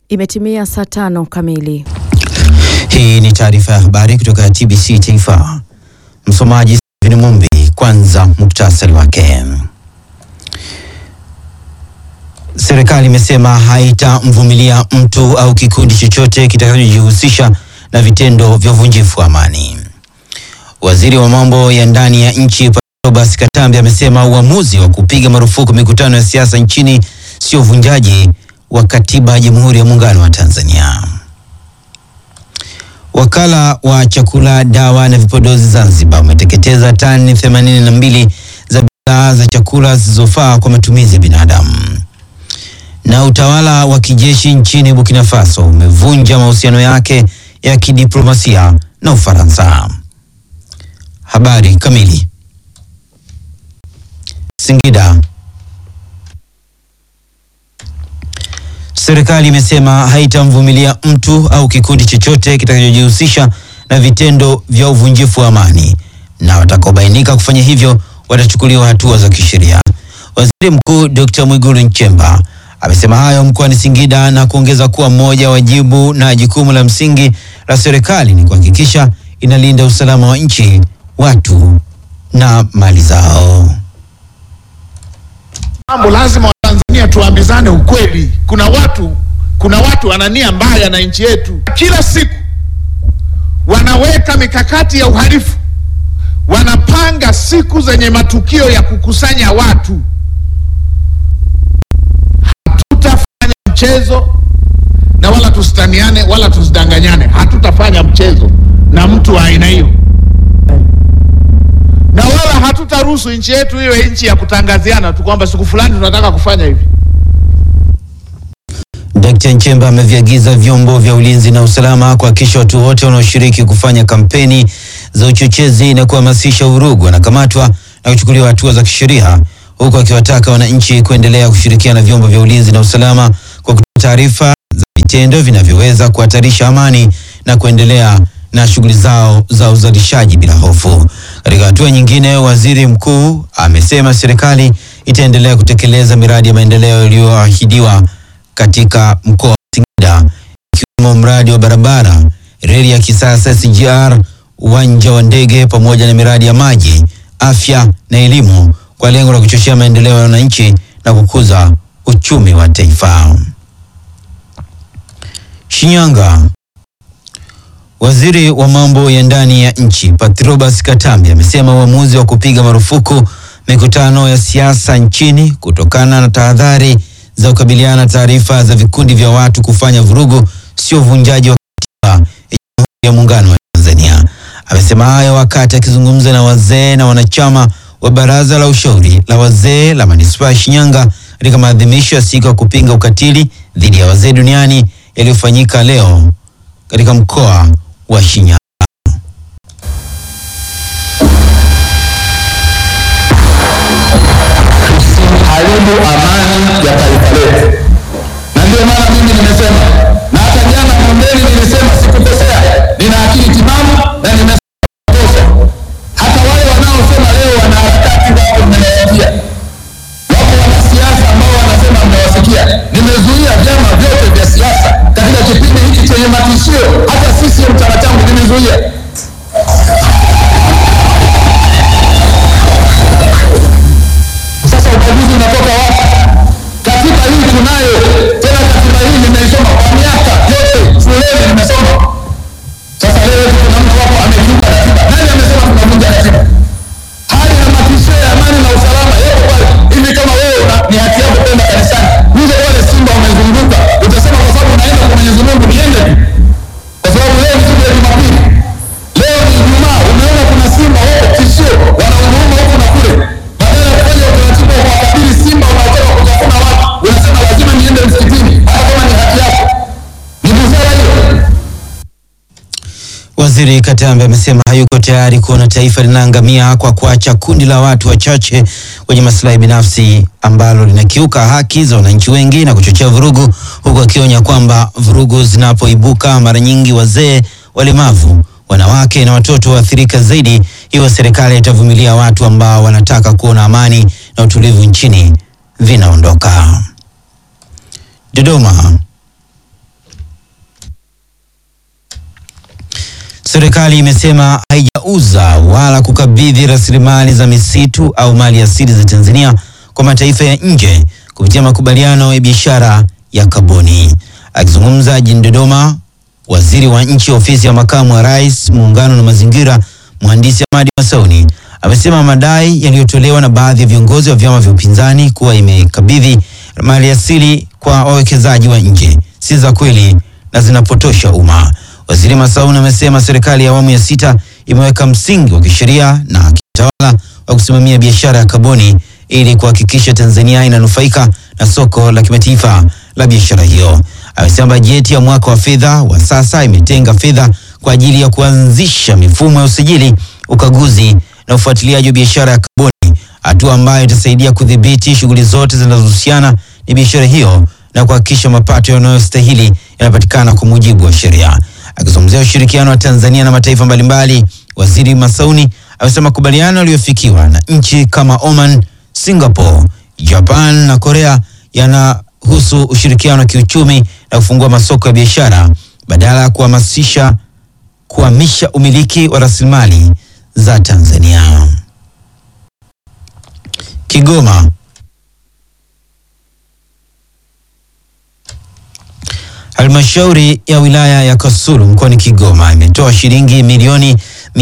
Imetimia saa 5 kamili. Hii ni taarifa ya habari kutoka TBC Taifa. Msomaji Steven Mumbi. Kwanza muktasari wake. Serikali imesema haitamvumilia mtu au kikundi chochote kitakachojihusisha na vitendo vya uvunjifu wa amani. Waziri wa mambo ya ndani ya nchi Patrobas Katambi amesema uamuzi wa kupiga marufuku mikutano ya siasa nchini sio uvunjaji wa katiba ya Jamhuri ya Muungano wa Tanzania. Wakala wa chakula, dawa na vipodozi Zanzibar umeteketeza tani 82 za bidhaa za chakula zisizofaa kwa matumizi ya binadamu. Na utawala wa kijeshi nchini Burkina Faso umevunja mahusiano yake ya kidiplomasia na Ufaransa. Habari kamili. Singida. Serikali imesema haitamvumilia mtu au kikundi chochote kitakachojihusisha na vitendo vya uvunjifu wa amani, na watakaobainika kufanya hivyo watachukuliwa hatua za kisheria. Waziri Mkuu Dr. Mwigulu Nchemba amesema hayo mkoani Singida na kuongeza kuwa moja wajibu na jukumu la msingi la serikali ni kuhakikisha inalinda usalama wa nchi, watu na mali zao. Mambo lazima Watanzania tuambizane ukweli. Kuna watu wana nia mbaya na nchi yetu. Kila siku wanaweka mikakati ya uhalifu, wanapanga siku zenye matukio ya kukusanya watu. Hatutafanya mchezo na wala tusitaniane wala tusidanganyane. Hatutafanya mchezo na mtu wa aina hiyo, na wala hatutaruhusu nchi yetu iwe nchi ya kutangaziana tu kwamba siku fulani tunataka kufanya hivi. Dkt. Nchemba ameviagiza vyombo vya ulinzi na usalama kuhakikisha watu wote wanaoshiriki kufanya kampeni za uchochezi na kuhamasisha vurugu wanakamatwa na kuchukuliwa hatua za kisheria, huku akiwataka wananchi kuendelea kushirikiana na vyombo vya ulinzi na usalama kwa kutoa taarifa za vitendo vinavyoweza kuhatarisha amani na kuendelea na shughuli zao za uzalishaji bila hofu. Katika hatua nyingine, waziri mkuu amesema serikali itaendelea kutekeleza miradi ya maendeleo iliyoahidiwa katika mkoa wa Singida, ikiwemo mradi wa barabara, reli ya kisasa SGR, uwanja wa ndege pamoja na miradi ya maji, afya na elimu kwa lengo la kuchochea maendeleo ya wananchi na kukuza uchumi wa taifa. Shinyanga. Waziri wa mambo ya ndani ya nchi Patrobas Katambi amesema uamuzi wa kupiga marufuku mikutano ya siasa nchini kutokana na tahadhari za kukabiliana na taarifa za vikundi vya watu kufanya vurugu sio uvunjaji wa katiba ya Jamhuri ya Muungano wa Tanzania. Amesema hayo wakati akizungumza na wazee na wanachama wa Baraza la Ushauri la Wazee la Manispaa ya Shinyanga katika maadhimisho ya siku ya kupinga ukatili dhidi ya wazee duniani yaliyofanyika leo katika mkoa wa Shinyanga. Haribu amani ya taifa letu. Na ndio maana mimi nimesema, na hata jana mbele nilisema sikukosea, nina akili timamu na nimesema. Hata wale wanaosema leo wana harakati wao mnasikia. Wapo wanasiasa ambao wanasema mnawasikia. Nimezuia vyama vyote vya siasa katika kipindi hiki chenye matishio, hata sisi mtara changu nimezuia. Sasa ubaguzi unatoka wapi? Katiba hii tunayo, tena katiba hii nimeisoma kwa miaka yote shuleni nimesoma. Sasa leo kuna mtu hapo amekiuka katiba. Nani amesema tunavunja katiba? Hali na matishio ya amani na usalama yako pale. Hivi kama wewe ni haki yako kwenda kanisani, nje wale simba wamezunguka, utasema kwa sababu naenda kwa Mwenyezi Mungu niende tu. Kwa sababu leo ni siku ya Jumapili. Leo ni Ijumaa, umeona kuna simba wao tishio, wanaunguruma huko na kule. Badala ya kufanya utaratibu wa kuwakabili simba wanaotoka kutafuna watu, unasema lazima niende msikitini, hata kama ni haki yako. Ni busara hiyo. Waziri Katambi amesema hayuko tayari kuona taifa linaangamia kwa kuacha kundi la watu wachache wenye maslahi binafsi ambalo linakiuka haki za wananchi wengi na kuchochea vurugu, huku akionya kwamba vurugu zinapoibuka mara nyingi wazee, walemavu, wanawake na watoto waathirika zaidi, hiyo serikali itavumilia watu ambao wanataka kuona amani na utulivu nchini vinaondoka. Dodoma. Serikali imesema haijauza wala kukabidhi rasilimali za misitu au mali asili za Tanzania kwa mataifa ya nje kupitia makubaliano ya biashara ya kaboni. Akizungumza jijini Dodoma, waziri wa nchi ofisi ya makamu wa rais, muungano na mazingira, mhandisi Ahmad Masauni amesema madai yaliyotolewa na baadhi ya viongozi wa vyama vya upinzani kuwa imekabidhi mali asili kwa wawekezaji wa nje si za kweli na zinapotosha umma. Waziri Masauni amesema serikali ya awamu ya 6 imeweka msingi wa kisheria na kitawala wa kusimamia biashara ya kaboni ili kuhakikisha Tanzania inanufaika na soko la kimataifa la biashara hiyo. Amesema bajeti ya mwaka wa fedha wa sasa imetenga fedha kwa ajili ya kuanzisha mifumo ya usajili, ukaguzi na ufuatiliaji wa biashara ya kaboni, hatua ambayo itasaidia kudhibiti shughuli zote zinazohusiana na biashara hiyo na kuhakikisha mapato yanayostahili yanapatikana kwa mujibu wa sheria. Akizungumzia ushirikiano wa Tanzania na mataifa mbalimbali, Waziri Masauni amesema makubaliano yaliyofikiwa na nchi kama Oman, Singapore, Japan na Korea yanahusu ushirikiano wa kiuchumi na kufungua masoko ya biashara badala ya kuhamisha umiliki wa rasilimali za Tanzania. Kigoma. Halmashauri ya wilaya ya Kasulu mkoani Kigoma imetoa shilingi milioni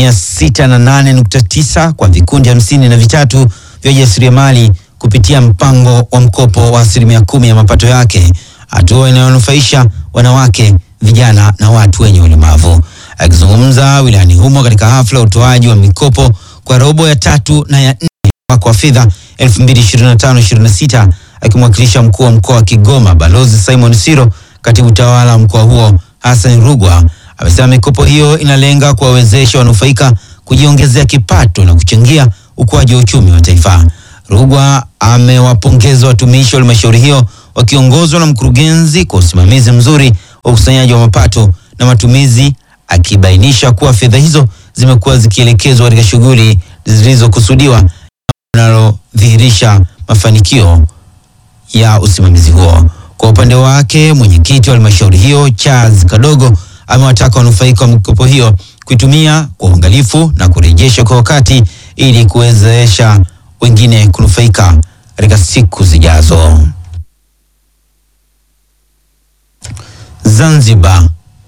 608.9 kwa vikundi 53 vya jasiriamali kupitia mpango wa mkopo wa 10% ya mapato yake, hatua inayonufaisha wanawake, vijana na watu wenye ulemavu. Akizungumza wilayani humo katika hafla ya utoaji wa mikopo kwa robo ya 3 na ya 4 mwaka wa fedha 2025/26, akimwakilisha mkuu wa mkoa wa Kigoma Balozi Simon Siro, katibu tawala mkoa huo Hassan Rugwa amesema mikopo hiyo inalenga kuwawezesha wanufaika kujiongezea kipato na kuchangia ukuaji wa uchumi wa taifa. Rugwa amewapongeza watumishi wa halmashauri hiyo wakiongozwa na mkurugenzi kwa usimamizi mzuri wa ukusanyaji wa mapato na matumizi, akibainisha kuwa fedha hizo zimekuwa zikielekezwa katika shughuli zilizokusudiwa, linalodhihirisha mafanikio ya usimamizi huo. Kwa upande wake, mwenyekiti wa halmashauri hiyo Charles Kadogo amewataka wanufaika wa mikopo hiyo kuitumia kwa uangalifu na kurejesha kwa wakati ili kuwezesha wengine kunufaika katika siku zijazo. Zanzibar.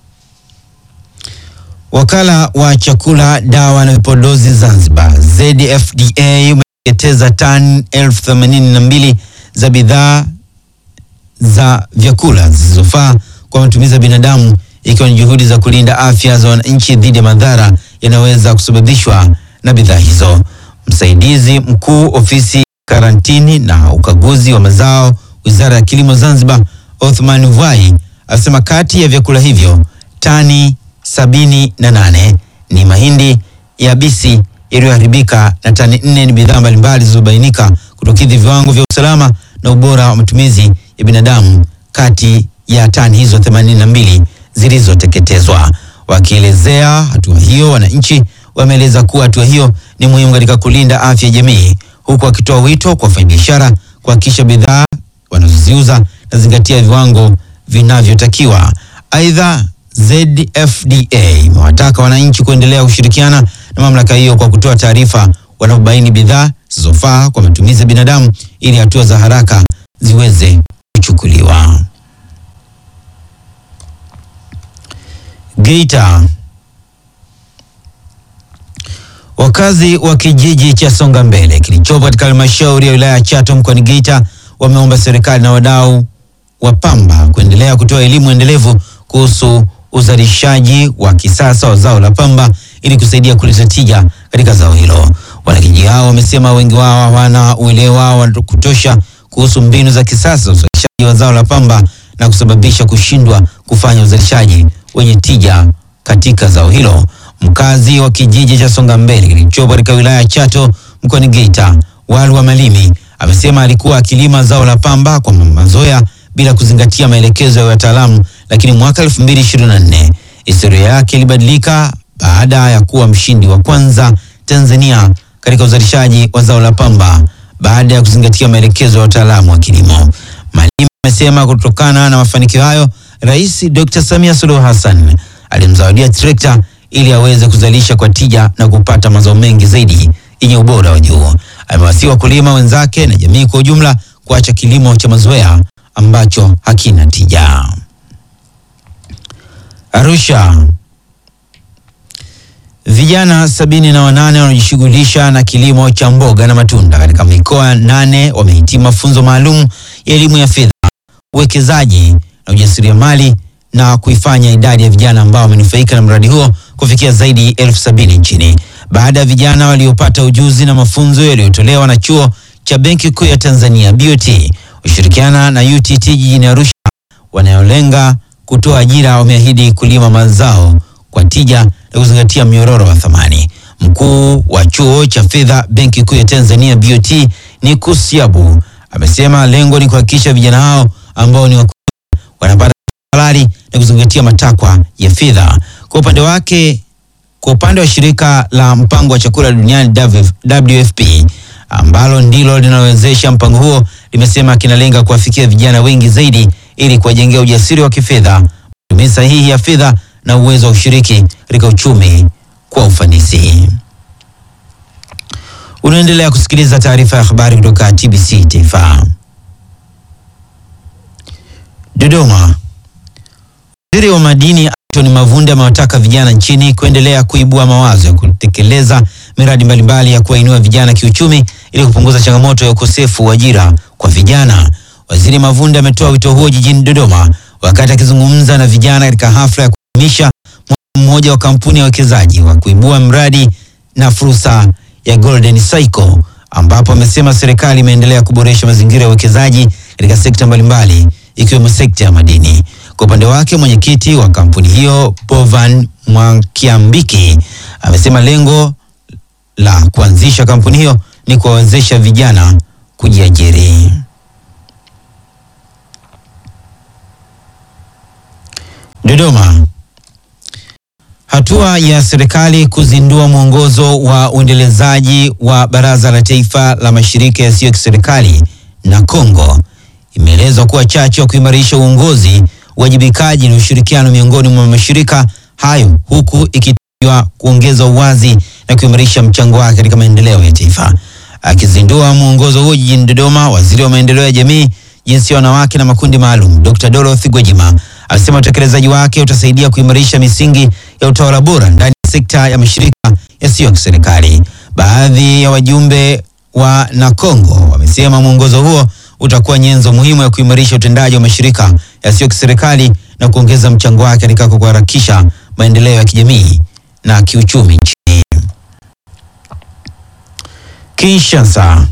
Wakala wa chakula, dawa na vipodozi Zanzibar ZFDA umeteketeza tani 82,000 za bidhaa za vyakula zisizofaa kwa matumizi ya binadamu, ikiwa ni juhudi za kulinda afya za wananchi dhidi ya madhara yanayoweza kusababishwa na bidhaa hizo. Msaidizi mkuu ofisi karantini na ukaguzi wa mazao Wizara ya Kilimo Zanzibar, Othman Vai, asema kati ya vyakula hivyo tani 78 ni mahindi yabisi yaliyoharibika na tani 4 ni bidhaa mbalimbali zilizobainika kutokidhi viwango vya usalama na ubora wa matumizi ya binadamu kati ya tani hizo 82 zilizoteketezwa. Wakielezea hatua hiyo, wananchi wameeleza kuwa hatua hiyo ni muhimu katika kulinda afya ya jamii, huku wakitoa wito kwa wafanyabiashara kuhakikisha bidhaa wanazoziuza na zingatia viwango vinavyotakiwa. Aidha, ZFDA imewataka wananchi kuendelea kushirikiana na mamlaka hiyo kwa kutoa taarifa wanapobaini bidhaa zisizofaa kwa matumizi ya binadamu ili hatua za haraka ziweze kuchukuliwa. Geita. Wakazi wa kijiji cha Songa Mbele kilichopo katika halmashauri ya wilaya ya Chato mkoani Geita wameomba serikali na wadau wa pamba kuendelea kutoa elimu endelevu kuhusu uzalishaji wa kisasa wa zao la pamba ili kusaidia kuleta tija katika zao hilo. Wanakijiji hao wamesema wengi wao hawana uelewa wa kutosha kuhusu mbinu za kisasa za uzalishaji wa zao la pamba na kusababisha kushindwa kufanya uzalishaji wenye tija katika zao hilo. Mkazi wa kijiji cha Songa Mbele kilichopo katika wilaya ya Chato mkoani Geita, Walwa Malimi, amesema alikuwa akilima zao la pamba kwa mazoea bila kuzingatia maelekezo ya wataalamu, lakini mwaka 2024 historia yake ilibadilika baada ya kuwa mshindi wa kwanza Tanzania katika uzalishaji wa zao la pamba baada ya kuzingatia maelekezo ya wataalamu wa kilimo. Malimi amesema kutokana na mafanikio hayo, Rais Dr. Samia Suluhu Hassan alimzawadia trekta ili aweze kuzalisha kwa tija na kupata mazao mengi zaidi yenye ubora wa juu. Amewasihi wakulima wenzake na jamii kwa ujumla kuacha kilimo cha mazoea ambacho hakina tija. Arusha. Vijana 78 wanaojishughulisha na kilimo cha mboga na matunda katika mikoa 8 wamehitimu mafunzo maalum ya elimu ya fedha, uwekezaji na ujasiriamali na kuifanya idadi ya vijana ambao wamenufaika na mradi huo kufikia zaidi ya 70,000 nchini. Baada ya vijana waliopata ujuzi na mafunzo yaliyotolewa na chuo cha Benki Kuu ya Tanzania BOT ushirikiana na UTT jijini Arusha wanayolenga kutoa ajira, wameahidi kulima mazao kwa tija na kuzingatia mnyororo wa thamani. Mkuu wa chuo cha fedha Benki Kuu ya Tanzania BOT Nikus Yabu amesema lengo ni kuhakikisha vijana hao ambao ni wanapata halali na kuzingatia matakwa ya fedha. Kwa upande wa shirika la mpango wa chakula duniani WFP ambalo ndilo linalowezesha mpango huo, limesema kinalenga kuwafikia vijana wengi zaidi ili kuwajengea ujasiri wa kifedha, matumizi sahihi ya fedha na uwezo wa ushiriki katika uchumi kwa ufanisi. Unaendelea kusikiliza taarifa ya habari kutoka TBC Taifa. Dodoma. Waziri wa madini Anthony Mavunde amewataka vijana nchini kuendelea kuibua mawazo ya kutekeleza miradi mbalimbali ya kuwainua vijana kiuchumi ili kupunguza changamoto ya ukosefu wa ajira kwa vijana. Waziri Mavunde ametoa wito huo jijini Dodoma wakati akizungumza na vijana katika hafla ya kuadhimisha mmoja wa kampuni ya uwekezaji wa kuibua mradi na fursa ya Golden Cycle, ambapo amesema serikali imeendelea kuboresha mazingira ya uwekezaji katika sekta mbalimbali ikiwemo sekta ya madini. Kwa upande wake, mwenyekiti wa kampuni hiyo Bovan Mwakiambiki amesema lengo la kuanzisha kampuni hiyo ni kuwawezesha vijana kujiajiri. Dodoma. Hatua ya serikali kuzindua mwongozo wa uendelezaji wa Baraza la Taifa la Mashirika Yasiyo ya Kiserikali na Kongo imeelezwa kuwa chachu ya kuimarisha uongozi, uwajibikaji na ushirikiano miongoni mwa mashirika hayo, huku ikitajwa kuongeza uwazi na kuimarisha mchango wake katika maendeleo ya taifa. Akizindua mwongozo huo jijini Dodoma, waziri wa maendeleo ya jamii, jinsia, wanawake na makundi maalum Dr. Dorothy Gwajima alisema utekelezaji wake utasaidia kuimarisha misingi ya utawala bora ndani ya sekta ya mashirika yasiyo ya kiserikali. Baadhi ya wajumbe wa Nakongo wamesema mwongozo huo utakuwa nyenzo muhimu ya kuimarisha utendaji wa mashirika yasiyo ya kiserikali na kuongeza mchango wake katika kuharakisha maendeleo ya kijamii na kiuchumi nchini. Kinshasa.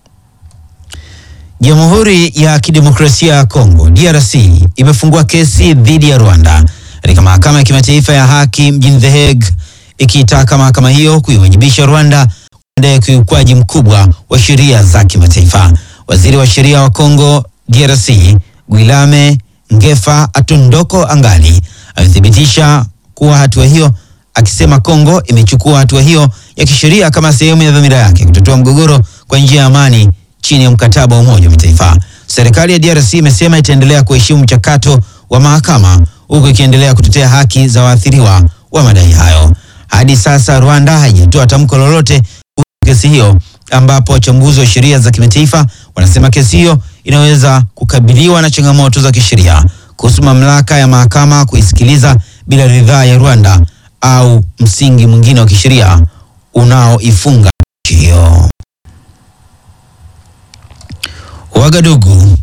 Jamhuri ya Kidemokrasia ya Kongo DRC imefungua kesi dhidi ya Rwanda katika mahakama ya kimataifa ya haki mjini The Hague, ikiitaka mahakama hiyo kuiwajibisha Rwanda kwa ukiukwaji mkubwa wa sheria za kimataifa. Waziri wa sheria wa Kongo DRC Guilame Ngefa Atundoko Angali amethibitisha kuwa hatua hiyo, akisema Kongo imechukua hatua hiyo ya kisheria kama sehemu ya dhamira yake kutatua mgogoro kwa njia ya amani chini ya mkataba wa Umoja wa Mataifa. Serikali ya DRC imesema itaendelea kuheshimu mchakato wa mahakama huku ikiendelea kutetea haki za waathiriwa wa madai hayo. Hadi sasa Rwanda haijatoa tamko lolote kuhusu kesi hiyo, ambapo wachambuzi wa sheria za kimataifa wanasema kesi hiyo inaweza kukabiliwa na changamoto za kisheria kuhusu mamlaka ya mahakama kuisikiliza bila ridhaa ya Rwanda au msingi mwingine wa kisheria unaoifunga nchi hiyo. Wagadugu.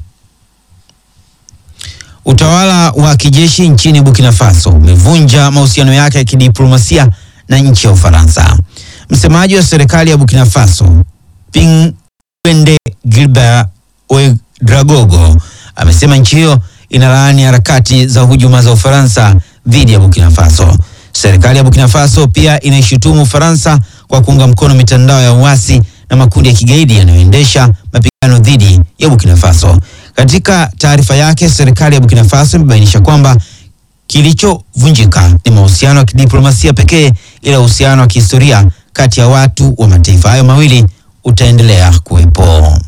Utawala wa kijeshi nchini Burkina Faso umevunja mahusiano yake ya kidiplomasia na nchi ya Ufaransa. Msemaji wa serikali ya Burkina Faso Pingwende Gilbert Ouedraogo amesema nchi hiyo inalaani harakati za hujuma za Ufaransa dhidi ya Burkina Faso. Serikali ya Burkina Faso pia inaishutumu Ufaransa kwa kuunga mkono mitandao ya uasi na makundi ya kigaidi yanayoendesha mapigano dhidi ya Burkina Faso. Katika taarifa yake, serikali ya Burkina Faso imebainisha kwamba kilichovunjika ni mahusiano ya kidiplomasia pekee, ila uhusiano wa kihistoria kati ya watu wa mataifa hayo mawili utaendelea kuwepo.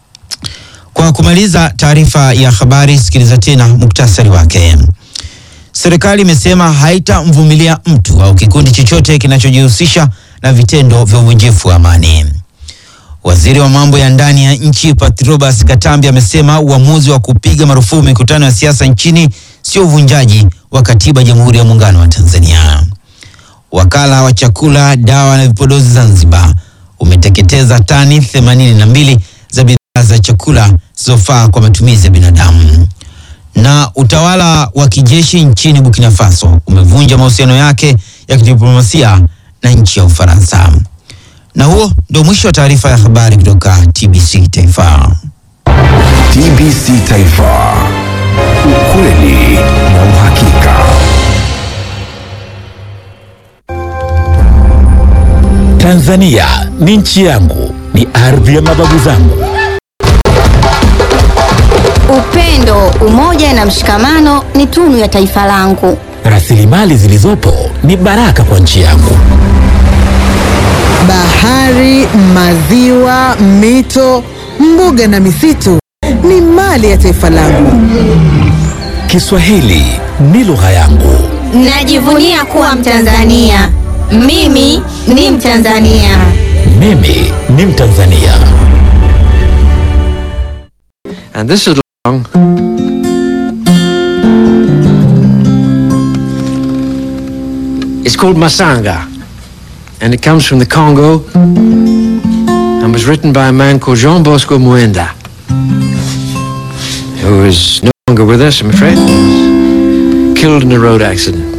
Kwa kumaliza taarifa ya habari, sikiliza tena muktasari wake. serikali imesema haitamvumilia mtu au kikundi chochote kinachojihusisha na vitendo vya uvunjifu wa amani. Waziri wa mambo ya ndani ya nchi Patrobas Katambi amesema uamuzi wa kupiga marufuku mikutano ya siasa nchini sio uvunjaji wa katiba ya Jamhuri ya Muungano wa Tanzania. Wakala wa chakula, dawa na vipodozi Zanzibar umeteketeza tani 82 za bidhaa za chakula zilizofaa kwa matumizi ya binadamu. Na utawala wa kijeshi nchini Burkina Faso umevunja mahusiano yake ya kidiplomasia na nchi ya Ufaransa. Na huo ndio mwisho wa taarifa ya habari kutoka TBC Taifa. TBC Taifa. Ukweli na uhakika. Tanzania ni nchi yangu, ni ardhi ya mababu zangu. Upendo, umoja na mshikamano ni tunu ya taifa langu. Rasilimali zilizopo ni baraka kwa nchi yangu. Bahari, maziwa, mito, mbuga na misitu ni mali ya taifa langu. Kiswahili ni lugha yangu. Najivunia kuwa Mtanzania. Mimi ni Mtanzania. Mimi ni Mtanzania. And this is long. It's called Masanga, and it comes from the Congo and was written by a man called Jean Bosco Muenda, who is no longer with us, I'm afraid. Killed in a road accident.